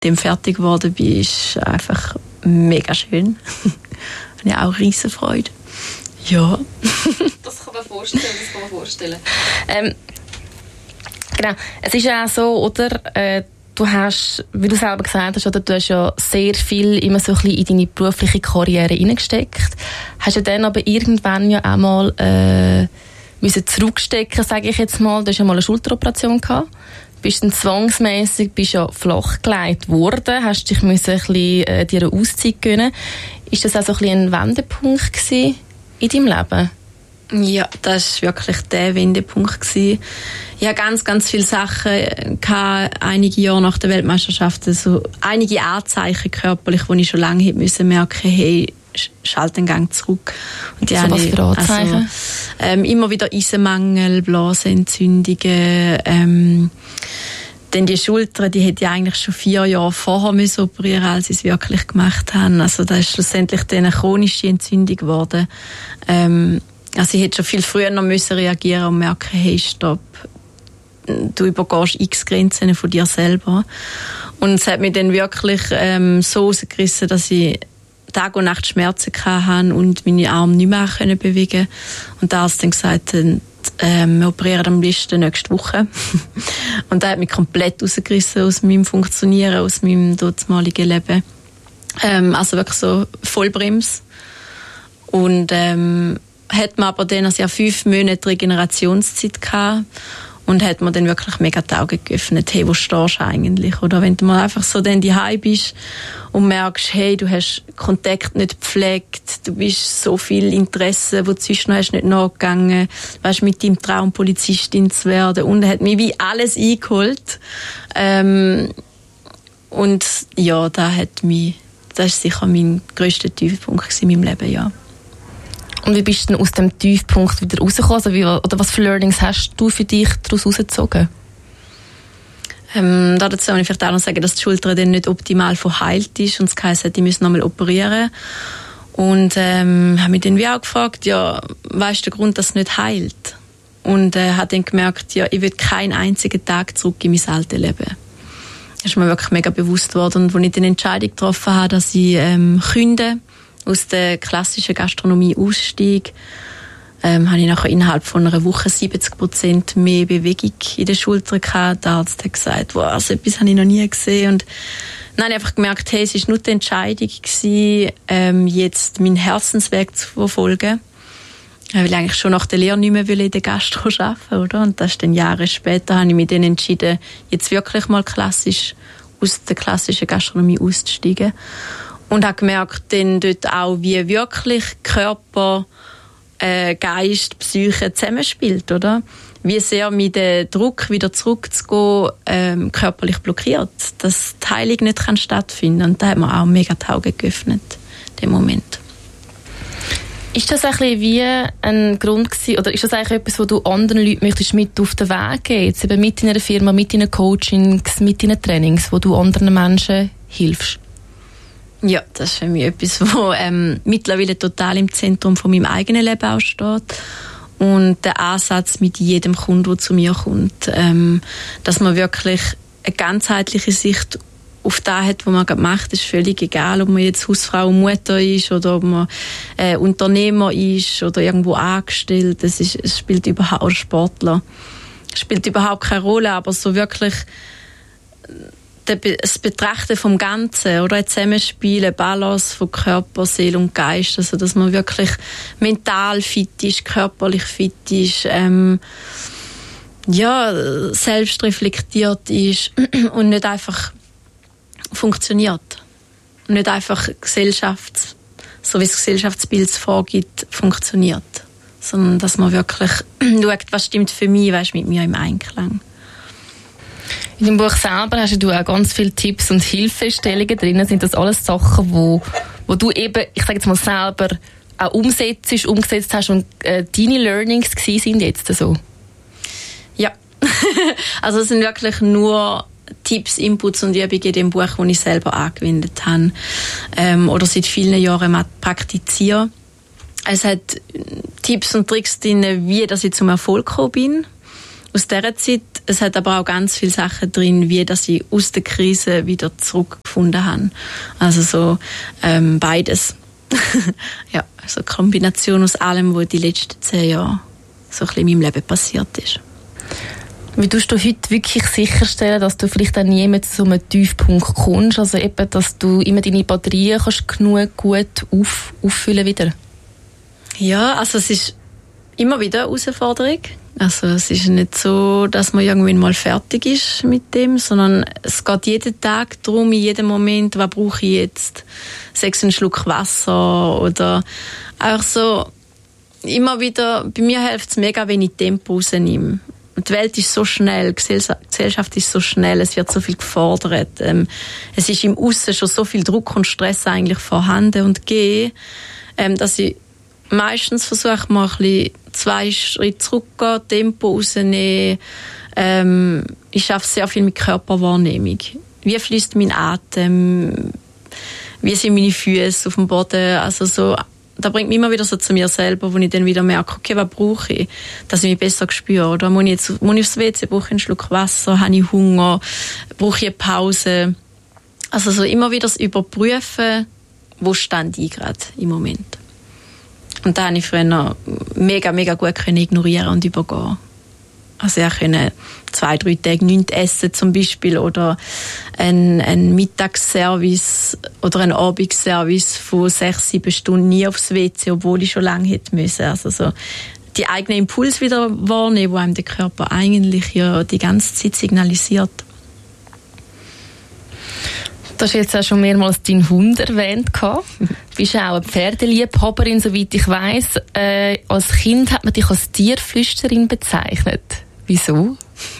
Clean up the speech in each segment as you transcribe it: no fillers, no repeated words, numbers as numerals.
dem fertig geworden bin, ist einfach mega schön. Habe ich auch riesen Freude. Ja. Das kann man vorstellen. Genau. Es ist ja auch so, oder? Du hast, wie du selber gesagt hast, oder, du hast ja sehr viel immer so ein bisschen in deine berufliche Karriere hineingesteckt. Hast du dann aber irgendwann ja auch mal müssen zurückstecken, sage ich jetzt mal. Du hast ja mal eine Schulteroperation gehabt. Bist dann zwangsmässig flachgelegt worden. Hast dich müssen ein bisschen dir eine Auszeit gönnen. Ist das auch so ein bisschen ein Wendepunkt gewesen in deinem Leben? Ja, das war wirklich der Wendepunkt gewesen. Ich hatte ganz, ganz viele Sachen gehabt, einige Jahre nach der Weltmeisterschaft, also einige Anzeichen körperlich, wo ich schon lange hätte müssen merken, hey, schalt den Gang zurück. Und die so was für Anzeichen? Also, immer wieder Eisenmangel, Blasenentzündungen, dann die Schulter, die hätte ich eigentlich schon 4 Jahre vorher müssen operieren, als sie es wirklich gemacht haben. Also da ist schlussendlich dann eine chronische Entzündung geworden. Also ich hätte schon viel früher noch müssen reagieren und merken, hey, stopp, du übergehst x Grenzen von dir selber. Und es hat mich dann wirklich so rausgerissen, dass ich Tag und Nacht Schmerzen hatte und meine Arme nicht mehr bewegen konnte. Und der Arzt dann gesagt hat, wir operieren am besten nächste Woche. Und das hat mich komplett rausgerissen aus meinem Funktionieren, aus meinem damaligen Leben. Also wirklich so Vollbremse. Und hat man aber dann also 5 Monate Regenerationszeit gehabt und hat man dann wirklich mega die Augen geöffnet, hey, wo stehst du eigentlich? Oder wenn du mal einfach so dann daheim bist und merkst, hey, du hast Kontakt nicht gepflegt, du bist so viel Interesse, wo du sonst noch hast, nicht nachgegangen, weißt, mit deinem Traum Polizistin zu werden, und er hat mich wie alles eingeholt. Und ja, das ist sicher mein grösster Tiefpunkt in meinem Leben, ja. Und wie bist du denn aus dem Tiefpunkt wieder rausgekommen? Also oder was für Learnings hast du für dich daraus rausgezogen? Dazu muss ich vielleicht auch noch sagen, dass die Schulter dann nicht optimal verheilt ist und es heisst, ich muss nochmal operieren. Und habe mich dann wie auch gefragt, ja, was ist der Grund, dass es nicht heilt? Und habe dann gemerkt, ja, ich will keinen einzigen Tag zurück in mein altes Leben. Das ist mir wirklich mega bewusst worden. Und als ich dann Entscheidung getroffen habe, dass ich künde, aus der klassischen Gastronomie aussteige, habe ich nachher innerhalb von einer Woche 70% mehr Bewegung in den Schultern gehabt. Der Arzt hat gesagt, wow, so etwas habe ich noch nie gesehen. Und dann habe ich einfach gemerkt, hey, es war nur die Entscheidung gewesen, jetzt meinen Herzensweg zu verfolgen. Weil ich eigentlich schon nach der Lehre nicht mehr in der Gastro arbeiten, oder? Und das ist dann Jahre später, habe ich mich dann entschieden, jetzt wirklich mal klassisch aus der klassischen Gastronomie auszusteigen. Und habe gemerkt, dann dort auch, wie wirklich Körper, Geist, Psyche zusammenspielt, oder? Wie sehr mich der Druck, wieder zurückzugehen, körperlich blockiert. Dass die Heilung nicht stattfinden kann. Und da hat man auch mega die Augen geöffnet, in dem Moment. Ist das ein bisschen wie ein Grund gewesen, oder ist das eigentlich etwas, wo du anderen Leuten möchtest mit auf den Weg geben? Jetzt eben mit deiner Firma, mit deinen Coachings, mit deinen Trainings, wo du anderen Menschen hilfst? Ja, das ist für mich etwas, was mittlerweile total im Zentrum von meinem eigenen Leben auch steht. Und der Ansatz mit jedem Kunden, der zu mir kommt, dass man wirklich eine ganzheitliche Sicht auf das hat, was man gerade macht, ist völlig egal, ob man jetzt Hausfrau und Mutter ist oder ob man Unternehmer ist oder irgendwo angestellt. Es spielt überhaupt, oder Sportler. Es spielt überhaupt keine Rolle, aber so wirklich das Betrachten vom Ganzen oder ein Zusammenspielen, Balance von Körper, Seele und Geist, also dass man wirklich mental fit ist, körperlich fit ist, selbst reflektiert ist und nicht einfach funktioniert. Und nicht einfach so wie das Gesellschaftsbild es vorgibt, funktioniert. Sondern dass man wirklich schaut, was stimmt für mich, was ist mit mir im Einklang. In dem Buch selber hast du auch ganz viele Tipps und Hilfestellungen drin. Sind das alles Sachen, wo du eben, ich sage jetzt mal selber, auch umgesetzt hast und deine Learnings gewesen sind jetzt so? Ja. Also es sind wirklich nur Tipps, Inputs und Übungen in dem Buch, die ich selber angewendet habe oder seit vielen Jahren praktiziere. Es hat Tipps und Tricks drin, wie dass ich zum Erfolg gekommen bin. Aus dieser Zeit es hat aber auch ganz viele Sachen drin, wie dass ich aus der Krise wieder zurückgefunden habe. Also so beides. Ja, so eine Kombination aus allem, was die letzten 10 Jahre so ein bisschen in meinem Leben passiert ist. Wie tust du heute wirklich sicherstellen, dass du vielleicht auch nie mehr zu so einem Tiefpunkt kommst? Also eben, dass du immer deine Batterien kannst genug gut auffüllen wieder? Ja, also es ist immer wieder eine Herausforderung. Also es ist nicht so, dass man irgendwann mal fertig ist mit dem, sondern es geht jeden Tag darum, in jedem Moment, was brauche ich jetzt? Sei es ein Schluck Wasser oder einfach so, immer wieder, bei mir hilft es mega, wenn ich Tempo rausnehme. Die Welt ist so schnell, die Gesellschaft ist so schnell, es wird so viel gefordert. Es ist im Aussen schon so viel Druck und Stress eigentlich vorhanden und gegeben, dass ich meistens versuche, mal ein bisschen 2 Schritte zurückzugehen, Tempo rausnehmen. Ich arbeite sehr viel mit Körperwahrnehmung. Wie fließt mein Atem? Wie sind meine Füße auf dem Boden? Also so, da bringt mich immer wieder so zu mir selber, wo ich dann wieder merke, okay, was brauche ich, dass ich mich besser spüre. Oder muss ich aufs WC, brauche ich einen Schluck Wasser, habe ich Hunger, brauche ich eine Pause. Also so immer wieder das Überprüfen, wo stand ich gerade im Moment. Und da konnte ich früher mega, mega gut ignorieren und übergehen. Also ich konnte 2-3 Tage nichts essen zum Beispiel oder ein Mittagsservice oder ein Abendservice von 6-7 Stunden nie aufs WC, obwohl ich schon lange hätte müssen. Also so die eigenen Impulse wieder wahrnehmen, die einem der Körper eigentlich ja die ganze Zeit signalisiert. Du hast jetzt auch schon mehrmals deinen Hund erwähnt. Du bist auch eine Pferdeliebhaberin, soweit ich weiss. Als Kind hat man dich als Tierflüsterin bezeichnet. Wieso?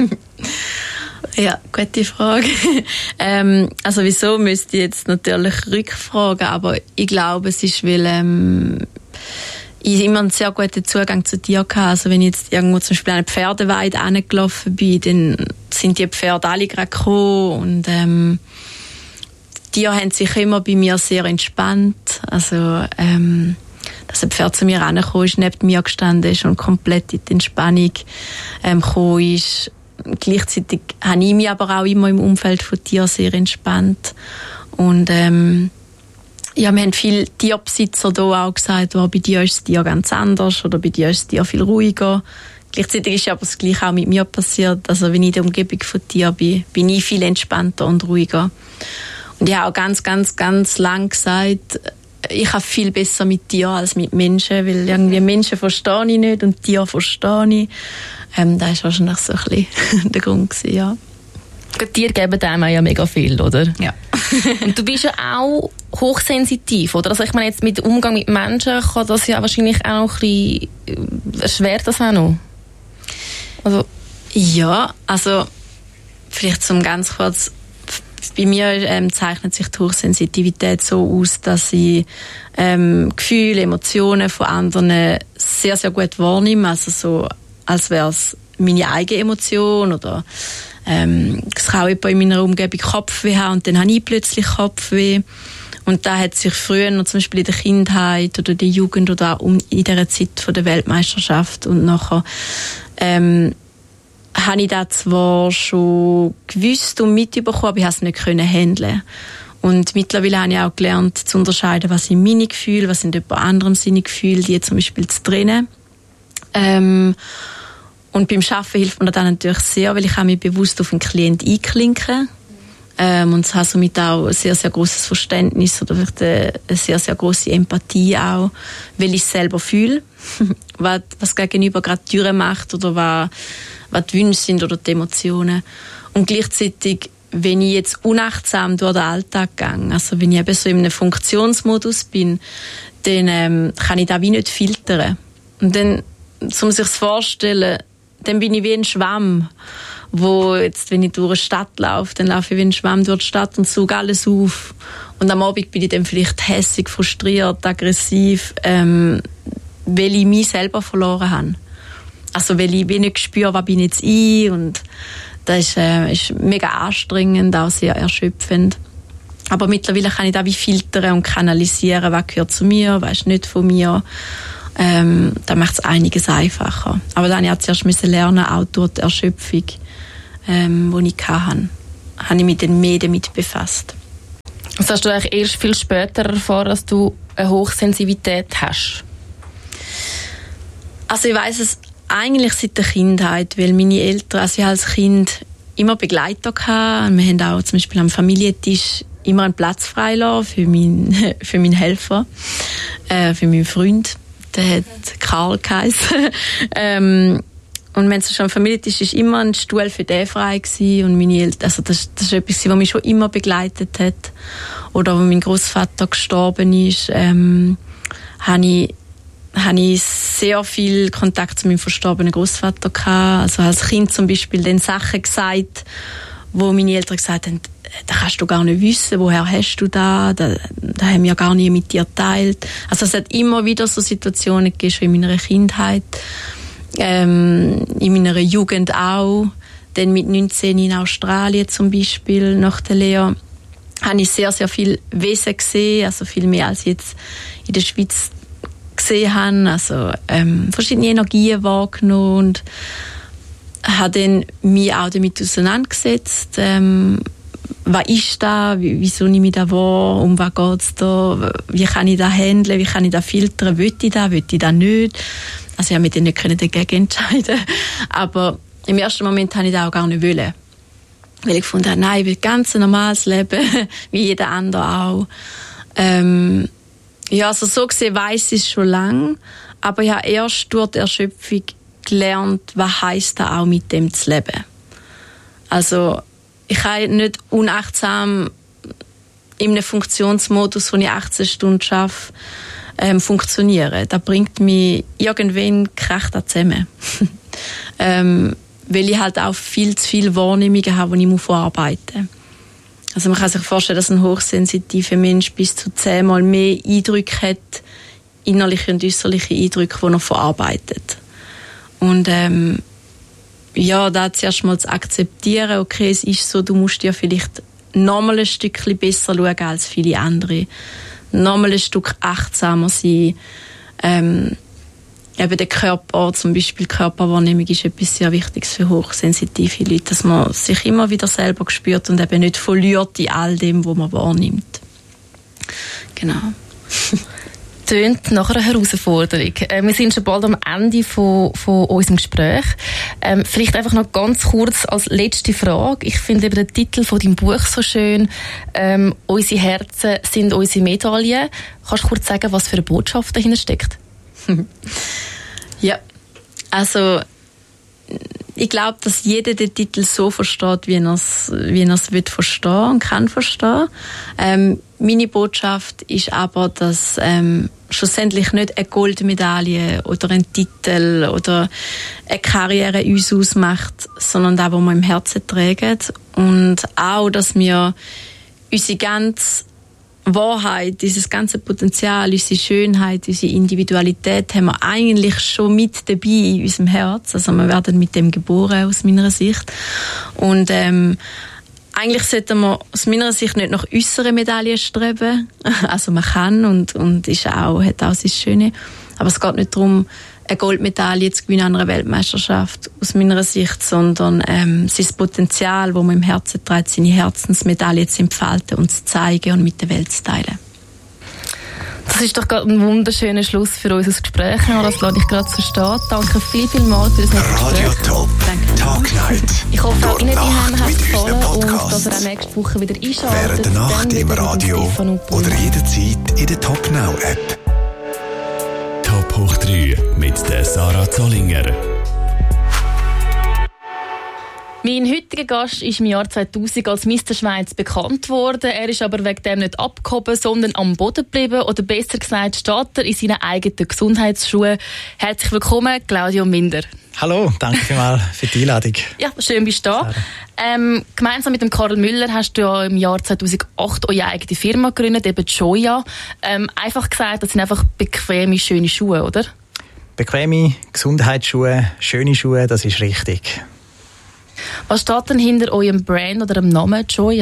Ja, gute Frage. Also wieso müsste ich jetzt natürlich rückfragen, aber ich glaube, es ist, weil ich immer einen sehr guten Zugang zu Tieren hatte. Also wenn ich jetzt irgendwo zum Beispiel an eine Pferdeweide hingelaufen bin, dann sind die Pferde alle gerade gekommen und die Tiere haben sich immer bei mir sehr entspannt. Also, dass ein Pferd zu mir rangekommen ist, neben mir gestanden ist und komplett in die Entspannung gekommen ist. Gleichzeitig habe ich mich aber auch immer im Umfeld von Tieren sehr entspannt. Und ja, wir haben viele Tierbesitzer hier auch gesagt, bei dir ist das Tier ganz anders oder bei dir ist das Tier viel ruhiger. Gleichzeitig ist aber das Gleiche auch mit mir passiert. Also wenn ich in der Umgebung von Tieren bin ich viel entspannter und ruhiger. Und ich habe auch ganz, ganz, ganz lang gesagt, ich habe viel besser mit Tieren als mit Menschen, weil irgendwie Menschen verstehe ich nicht und Tiere verstehe ich. Das war wahrscheinlich so ein bisschen der Grund gewesen, ja. Die Tiere geben einem ja mega viel, oder? Ja. Und du bist ja auch hochsensitiv, oder? Also ich meine, jetzt mit dem Umgang mit Menschen kann das ja wahrscheinlich auch noch ein bisschen erschwert das auch noch. Also. Ja, also vielleicht zum ganz kurz. Bei mir zeichnet sich die Hochsensitivität so aus, dass ich Gefühle, Emotionen von anderen sehr, sehr gut wahrnehme. Also so, als wäre es meine eigene Emotion oder es kann auch jemand in meiner Umgebung Kopfweh haben und dann habe ich plötzlich Kopfweh. Und da hat sich früher noch zum Beispiel in der Kindheit oder der Jugend oder auch in dieser Zeit von der Weltmeisterschaft und nachher habe ich das zwar schon gewusst und mitbekommen, aber ich konnte es nicht handeln. Und mittlerweile habe ich auch gelernt, zu unterscheiden, was sind meine Gefühle, was sind jemand anderem seine Gefühle, die zum Beispiel zu trennen. Und beim Arbeiten hilft mir das natürlich sehr, weil ich mich bewusst auf einen Klienten einklinken und es hat somit auch ein sehr, sehr grosses Verständnis oder vielleicht eine sehr, sehr grosse Empathie auch, weil ich es selber fühle, was gegenüber gerade Türen macht oder was die Wünsche sind oder die Emotionen. Und gleichzeitig, wenn ich jetzt unachtsam durch den Alltag gehe, also wenn ich eben so in einem Funktionsmodus bin, dann kann ich das wie nicht filtern. Und dann, um sich das vorzustellen, dann bin ich wie ein Schwamm, wo jetzt, wenn ich durch eine Stadt laufe, dann laufe ich wie ein Schwamm durch die Stadt und sauge alles auf. Und am Abend bin ich dann vielleicht hässig, frustriert, aggressiv, weil ich mich selber verloren habe. Also weil ich nicht spüre, was bin ich jetzt ein, und das ist mega anstrengend, auch sehr erschöpfend. Aber mittlerweile kann ich das wie filtern und kanalisieren, was gehört zu mir, was ist nicht von mir. Da macht es einiges einfacher. Aber dann musste ich zuerst lernen, auch durch die Erschöpfung die ich hatte, habe ich mich dann mehr damit befasst. Das hast du eigentlich erst viel später erfahren, dass du eine Hochsensitivität hast? Also ich weiss es eigentlich seit der Kindheit, weil meine Eltern, also ich als Kind immer Begleiter hatten. Wir haben auch zum Beispiel am Familientisch immer einen Platz freilassen für meinen Helfer, für meinen Freund. Der hat Karl geheißen. Und wenn es schon am Familientisch ist, immer ein Stuhl für den frei gewesen. Und meine Eltern, also das ist etwas, was mich schon immer begleitet hat. Oder als mein Großvater gestorben ist, habe ich sehr viel Kontakt zu meinem verstorbenen Großvater gehabt. Also als Kind zum Beispiel den Sachen gesagt, wo meine Eltern gesagt haben, da kannst du gar nicht wissen, woher hast du da haben wir gar nie mit dir geteilt. Also es hat immer wieder so Situationen gegeben, schon in meiner Kindheit, in meiner Jugend auch. Dann mit 19 in Australien zum Beispiel, nach der Lehre, habe ich sehr, sehr viel Wesen gesehen, also viel mehr als jetzt in der Schweiz gesehen habe, also verschiedene Energien wahrgenommen und habe dann mich auch damit auseinandergesetzt. Was ist das? Wieso nehme ich das wahr? Um was geht es da? Wie kann ich das handeln? Wie kann ich das filtern? Will ich das nicht? Also ich habe mich dann nicht dagegen entscheiden. Aber im ersten Moment habe ich das auch gar nicht wollen. Weil ich gefunden habe, nein, ich will ganz ein normales Leben, wie jeder andere auch. Ja, also so gesehen weiss ich es schon lange, aber ich habe erst durch die Erschöpfung gelernt, was heisst das auch mit dem zu leben. Also ich kann nicht unachtsam in einem Funktionsmodus, wo ich 18 Stunden arbeite, funktionieren. Das bringt mich irgendwann kracht das zusammen. Weil ich halt auch viel zu viele Wahrnehmungen habe, die ich verarbeiten muss. Also man kann sich vorstellen, dass ein hochsensitiver Mensch bis zu 10-mal mehr Eindrücke hat, innerliche und äußerliche Eindrücke, die er verarbeitet. Und ja, da zuerst mal zu akzeptieren, okay, es ist so, du musst dir vielleicht nochmal ein Stückchen besser schauen als viele andere. Nochmal ein Stück achtsamer sein. Eben der Körper, zum Beispiel Körperwahrnehmung ist etwas sehr Wichtiges für hochsensitive Leute, dass man sich immer wieder selber spürt und eben nicht verliert in all dem, was man wahrnimmt. Genau. Tönt nach einer Herausforderung. Wir sind schon bald am Ende von unserem Gespräch. Vielleicht einfach noch ganz kurz als letzte Frage. Ich finde eben den Titel von deinem Buch so schön. Unsere Herzen sind unsere Medaillen. Kannst du kurz sagen, was für eine Botschaft dahinter steckt? Ja, also ich glaube, dass jeder den Titel so versteht, wie er es will verstehen und kann verstehen. Meine Botschaft ist aber, dass schlussendlich nicht eine Goldmedaille oder ein Titel oder eine Karriere uns ausmacht, sondern das, was wir im Herzen tragen. Und auch, dass wir unsere ganze Wahrheit, dieses ganze Potenzial, unsere Schönheit, unsere Individualität haben wir eigentlich schon mit dabei in unserem Herz. Also wir werden mit dem geboren, aus meiner Sicht. Und eigentlich sollten wir aus meiner Sicht nicht nach äußeren Medaillen streben. Also man kann und hat auch sein Schöne. Aber es geht nicht darum, eine Goldmedaille zu gewinnen an einer Weltmeisterschaft, aus meiner Sicht, sondern sein Potenzial, das man im Herzen trägt, seine Herzensmedaille zu entfalten und zu zeigen und mit der Welt zu teilen. Das ist doch gerade ein wunderschöner Schluss für unser Gespräch. Das lasse ich gerade so stehen. Danke vielmals für das nette Gespräch. Radio Top. Tag Night. Ich hoffe, auch Ihnen hat es gefallen und dass ihr auch nächste Woche wieder einschaltet. Während der Nacht im Radio oder jederzeit in der Top Now App. Top hoch 3 mit der Sarah Zollinger. Mein heutiger Gast ist im Jahr 2000 als Mr. Schweiz bekannt worden. Er ist aber wegen dem nicht abgehoben, sondern am Boden geblieben. Oder besser gesagt, steht er in seinen eigenen Gesundheitsschuhen. Herzlich willkommen, Claudio Minder. Hallo, danke vielmals für die Einladung. Ja, schön bist du da. Gemeinsam mit dem Karl Müller hast du ja im Jahr 2008 eure eigene Firma gegründet, eben Joya. Einfach gesagt, das sind einfach bequeme, schöne Schuhe, oder? Bequeme Gesundheitsschuhe, schöne Schuhe, das ist richtig. Was steht denn hinter eurem Brand oder dem Namen Joya?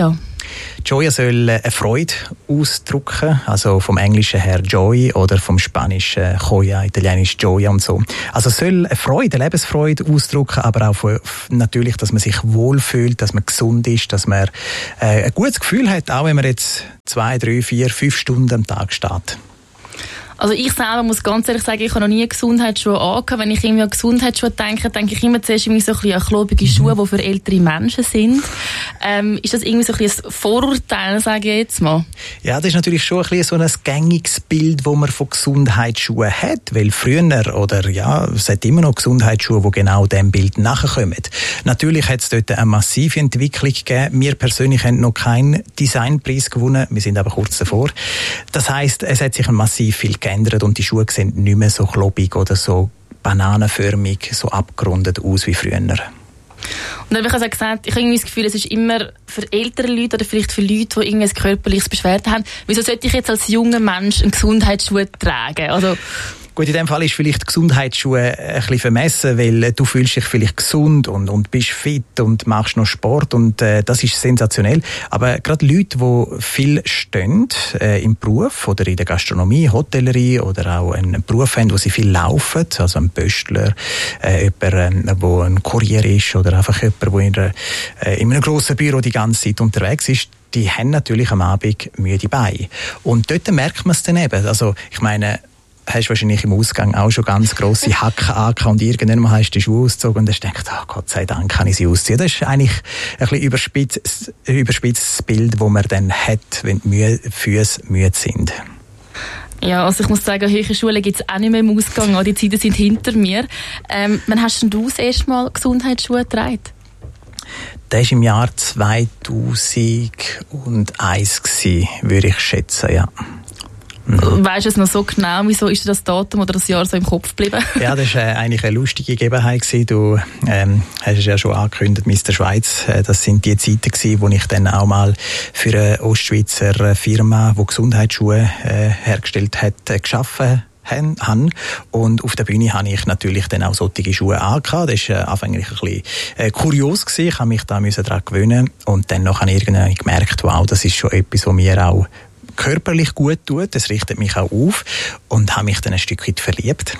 Joya soll eine Freude ausdrücken, also vom Englischen her Joy oder vom Spanischen Joya, Italienisch Gioia und so. Also soll eine Freude, eine Lebensfreude ausdrücken, aber auch natürlich, dass man sich wohlfühlt, dass man gesund ist, dass man ein gutes Gefühl hat, auch wenn man jetzt 2, 3, 4, 5 Stunden am Tag steht. Also ich selber muss ganz ehrlich sagen, ich habe noch nie Gesundheitsschuhe angehabt. Wenn ich irgendwie an Gesundheitsschuhe denke ich immer zuerst irgendwie so ein bisschen an klobige Schuhe, die für ältere Menschen sind. Ist das irgendwie so ein bisschen ein Vorurteil, sage ich jetzt mal? Ja, das ist natürlich schon ein bisschen so ein gängiges Bild, das man von Gesundheitsschuhen hat, weil früher, oder ja, es hat immer noch Gesundheitsschuhe, die genau diesem Bild nachkommen. Natürlich hat es dort eine massive Entwicklung gegeben. Wir persönlich haben noch keinen Designpreis gewonnen, wir sind aber kurz davor. Das heisst, es hat sich massiv viel geändert und die Schuhe sehen nicht mehr so klobig oder so bananenförmig, so abgerundet aus wie früher. Und dann habe ich also gesagt, ich habe irgendwie das Gefühl, es ist immer für ältere Leute oder vielleicht für Leute, die irgendwie ein körperliches Beschwerden haben. Wieso sollte ich jetzt als junger Mensch einen Gesundheitsschuh tragen? Also gut, in dem Fall ist vielleicht Gesundheitsschuhe ein bisschen vermessen, weil du fühlst dich vielleicht gesund und bist fit und machst noch Sport und das ist sensationell. Aber gerade Leute, die viel stehen im Beruf oder in der Gastronomie, Hotellerie oder auch einen Beruf haben, wo sie viel laufen, also ein Pöstler, jemand, der ein Kurier ist oder einfach jemand, der in einem grossen Büro die ganze Zeit unterwegs ist, die haben natürlich am Abend müde Beine. Und dort merkt man es dann eben. Also ich meine, hast wahrscheinlich im Ausgang auch schon ganz grosse Hacken angehabt und irgendwann mal hast du die Schuhe ausgezogen und hast gedacht, oh Gott sei Dank kann ich sie ausziehen. Das ist eigentlich ein bisschen überspitztes Bild, das man dann hat, wenn die Füße müde sind. Ja, also ich muss sagen, höhere Schulen gibt es auch nicht mehr im Ausgang. All die Zeiten sind hinter mir. Wann hast denn du das erste Mal Gesundheitsschuhe getragen? Das war im Jahr 2001 würde ich schätzen, ja. Weisst du es noch so genau? Wieso ist dir das Datum oder das Jahr so im Kopf geblieben? Ja, das war eigentlich eine lustige Gegebenheit. Du hast es ja schon angekündigt, Mr. Schweiz. Das sind die Zeiten gewesen, wo ich dann auch mal für eine Ostschweizer Firma, die Gesundheitsschuhe hergestellt hat, gearbeitet habe. Und auf der Bühne habe ich natürlich dann auch solche Schuhe angehabt. Das war anfänglich ein bisschen kurios gewesen. Ich musste mich daran gewöhnen. Und dann habe ich irgendwann gemerkt, wow, das ist schon etwas, was mir auch körperlich gut tut, das richtet mich auch auf und habe mich dann ein Stück weit verliebt.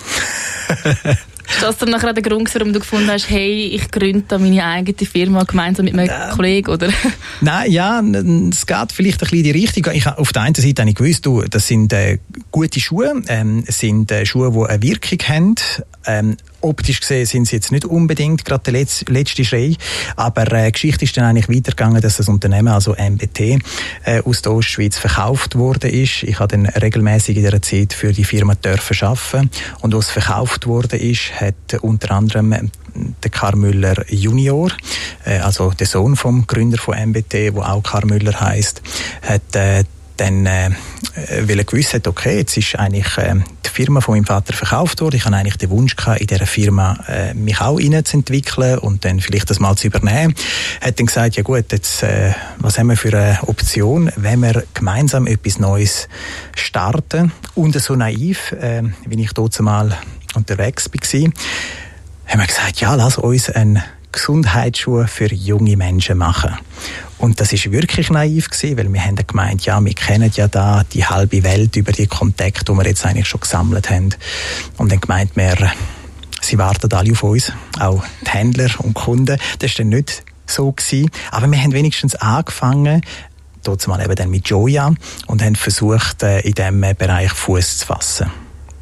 Ist das dann nachher der Grund, warum du gefunden hast, hey, ich gründe da meine eigene Firma gemeinsam mit meinem Kollegen, oder? Nein, ja, es geht vielleicht ein bisschen in die Richtung. Auf der einen Seite habe ich gewusst, das sind gute Schuhe, sind Schuhe, die eine Wirkung haben. Optisch gesehen sind sie jetzt nicht unbedingt gerade der letzte Schrei, aber die Geschichte ist dann eigentlich weitergegangen, dass das Unternehmen, also MBT, aus der Ostschweiz verkauft worden ist. Ich habe dann regelmäßig in dieser Zeit für die Firma dürfen arbeiten und was verkauft worden ist, hat unter anderem der Karl Müller Junior, also der Sohn vom Gründer von MBT, der auch Karl Müller heisst, hat dann, weil er gewusst hat, okay, jetzt ist eigentlich die Firma von meinem Vater verkauft worden. Ich hatte eigentlich den Wunsch gehabt, in dieser Firma mich auch reinzuentwickeln und dann vielleicht das mal zu übernehmen. Hat dann gesagt, ja gut, jetzt, was haben wir für eine Option, wenn wir gemeinsam etwas Neues starten und so naiv, wie ich dort mal unterwegs war, haben wir gesagt, ja, lass uns einen Gesundheitsschuhe für junge Menschen machen. Und das ist wirklich naiv gewesen, weil wir haben gemeint, ja, wir kennen ja da die halbe Welt über die Kontakte, die wir jetzt eigentlich schon gesammelt haben. Und dann gemeint wir, sie warten alle auf uns, auch die Händler und Kunden. Das war dann nicht so gewesen. Aber wir haben wenigstens angefangen, dort mal eben dann mit Joya und haben versucht, in diesem Bereich Fuß zu fassen.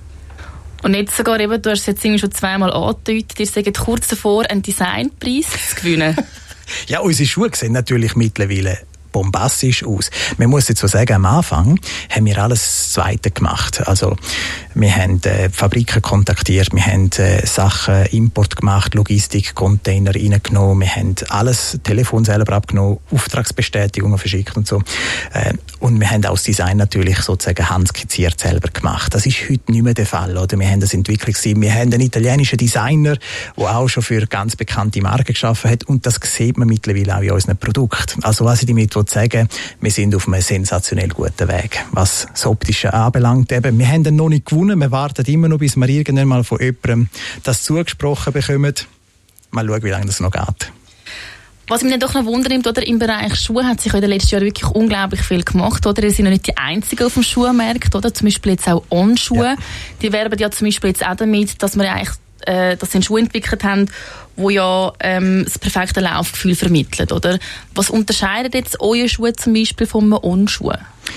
Und jetzt sogar eben, du hast es jetzt irgendwie schon zweimal angedeutet, ihr seid kurz davor, einen Designpreis zu gewinnen. Ja, unsere Schuhe sehen natürlich mittlerweile bombastisch aus. Man muss jetzt so sagen, am Anfang haben wir alles das Zweite gemacht. Also wir haben Fabriken kontaktiert, wir haben Sachen Import gemacht, Logistik, Container reingenommen, wir haben alles Telefon selber abgenommen, Auftragsbestätigungen verschickt und so. Und wir haben auch das Design natürlich sozusagen handskizziert selber gemacht. Das ist heute nicht mehr der Fall, oder? Wir haben das Entwicklungsteam, wir haben einen italienischen Designer, der auch schon für ganz bekannte Marken geschaffen hat und das sieht man mittlerweile auch in unseren Produkten. Also was ich damit sagen, wir sind auf einem sensationell guten Weg, was das Optische anbelangt. Eben, wir haben den noch nicht gewonnen, wir warten immer noch, bis wir irgendwann mal von jemandem das zugesprochen bekommen. Mal schauen, wie lange das noch geht. Was mich dann doch noch wundert, oder, im Bereich Schuhe hat sich in den letzten Jahren wirklich unglaublich viel gemacht, oder? Ihr seid ja nicht die Einzigen auf dem Schuhmarkt, oder? Zum Beispiel jetzt auch On-Schuhe. Ja. Die werben ja zum Beispiel jetzt auch damit, dass wir eigentlich, dass sie einen Schuh entwickelt haben, wo ja das perfekte Laufgefühl vermittelt, oder? Was unterscheidet jetzt eure Schuhe zum Beispiel von einem On-Schuh?